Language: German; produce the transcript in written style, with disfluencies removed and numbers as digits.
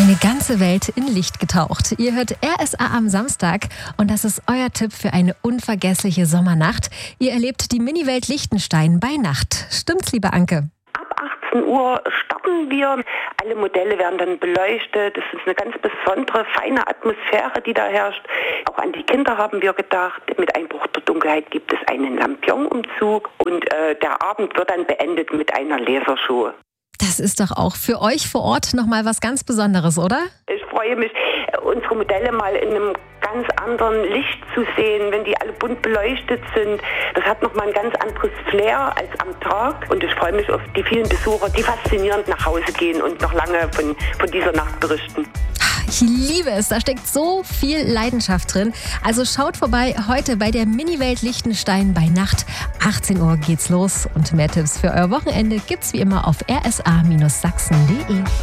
Eine ganze Welt in Licht getaucht. Ihr hört RSA am Samstag und das ist euer Tipp für eine unvergessliche Sommernacht. Ihr erlebt die Mini-Welt Liechtenstein bei Nacht. Stimmt's, liebe Anke? Ab 18 Uhr starten wir. Alle Modelle werden dann beleuchtet. Es ist eine ganz besondere, feine Atmosphäre, die da herrscht. Auch an die Kinder haben wir gedacht. Mit Einbruch der Dunkelheit gibt es einen Lampion-Umzug und der Abend wird dann beendet mit einer Lasershow. Das ist doch auch für euch vor Ort nochmal was ganz Besonderes, oder? Ich freue mich, unsere Modelle mal in einem ganz anderen Licht zu sehen, wenn die alle bunt beleuchtet sind. Das hat nochmal ein ganz anderes Flair als am Tag. Und ich freue mich auf die vielen Besucher, die faszinierend nach Hause gehen und noch lange von dieser Nacht berichten. Ich liebe es, da steckt so viel Leidenschaft drin. Also schaut vorbei heute bei der Mini-Welt Liechtenstein bei Nacht. 18 Uhr geht's los und mehr Tipps für euer Wochenende gibt's wie immer auf rsa-sachsen.de.